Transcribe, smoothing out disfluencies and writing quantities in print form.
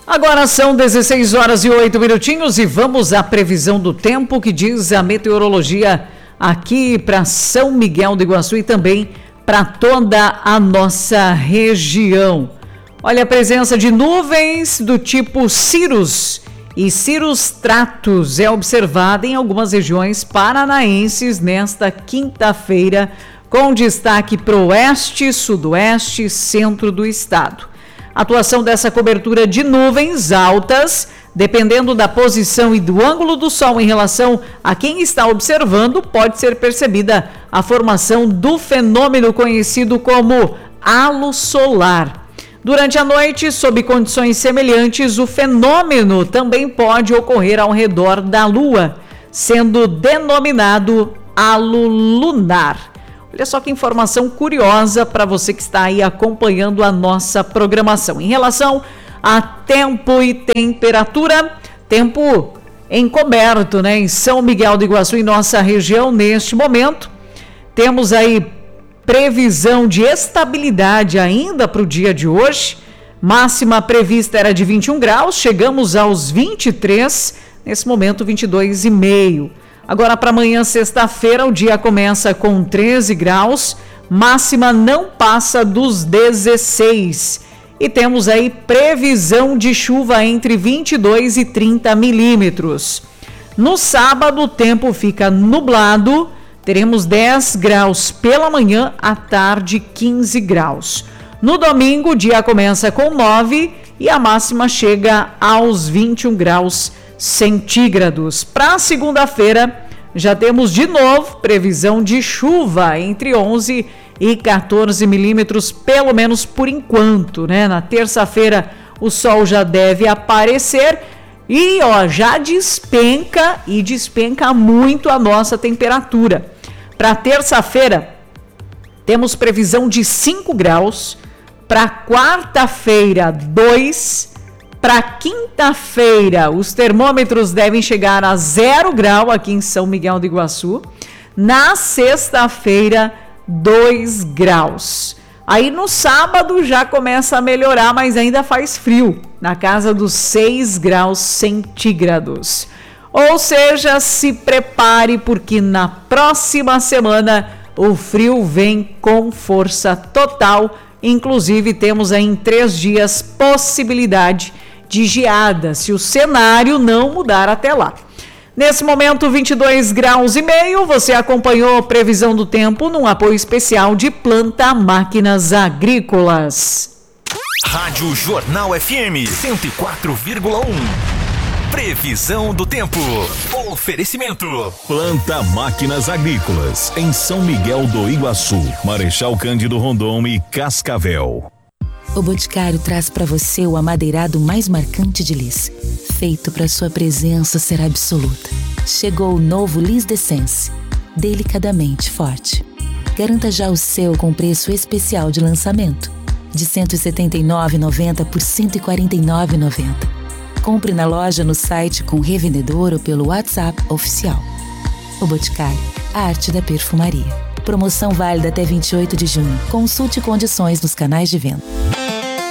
Agora são 16 horas e 8 minutinhos e vamos à previsão do tempo que diz a meteorologia aqui para São Miguel do Iguaçu e também para toda a nossa região. Olha, a presença de nuvens do tipo cirrus e cirrus stratus é observada em algumas regiões paranaenses nesta quinta-feira, com destaque para o oeste, sudoeste e centro do estado. A atuação dessa cobertura de nuvens altas, dependendo da posição e do ângulo do sol em relação a quem está observando, pode ser percebida a formação do fenômeno conhecido como halo solar. Durante a noite, sob condições semelhantes, o fenômeno também pode ocorrer ao redor da Lua, sendo denominado halo lunar. Olha só que informação curiosa para você que está aí acompanhando a nossa programação. Em relação a tempo e temperatura, tempo encoberto, né? Em São Miguel do Iguaçu, em nossa região, neste momento, temos aí previsão de estabilidade ainda para o dia de hoje. Máxima prevista era de 21 graus, chegamos aos 23, nesse momento 22,5. Agora para amanhã, sexta-feira, o dia começa com 13 graus, máxima não passa dos 16. E temos aí previsão de chuva entre 22 e 30 milímetros. No sábado, o tempo fica nublado, teremos 10 graus pela manhã, à tarde 15 graus. No domingo, o dia começa com 9 e a máxima chega aos 21 graus centígrados. Para segunda-feira, já temos de novo previsão de chuva entre 11 e 14 milímetros, pelo menos por enquanto, né? Na terça-feira, o sol já deve aparecer e já despenca e despenca muito a nossa temperatura. Para terça-feira, temos previsão de 5 graus, para quarta-feira, 2. Para quinta-feira, os termômetros devem chegar a 0 grau aqui em São Miguel do Iguaçu. Na sexta-feira, 2 graus. Aí no sábado já começa a melhorar, mas ainda faz frio, na casa dos 6 graus centígrados. Ou seja, se prepare, porque na próxima semana o frio vem com força total. Inclusive, temos aí em 3 dias possibilidade de geada, se o cenário não mudar até lá. Nesse momento, 22 graus e meio, você acompanhou a previsão do tempo num apoio especial de Planta Máquinas Agrícolas. Rádio Jornal FM 104,1. Previsão do tempo. Oferecimento. Planta Máquinas Agrícolas, em São Miguel do Iguaçu, Marechal Cândido Rondon e Cascavel. O Boticário traz para você o amadeirado mais marcante de Lis, feito para sua presença ser absoluta. Chegou o novo Lis D'Essence, delicadamente forte. Garanta já o seu com preço especial de lançamento, de R$ 179,90 por R$ 149,90. Compre na loja, no site com revendedor ou pelo WhatsApp oficial. O Boticário, a arte da perfumaria. Promoção válida até 28 de junho. Consulte condições nos canais de venda.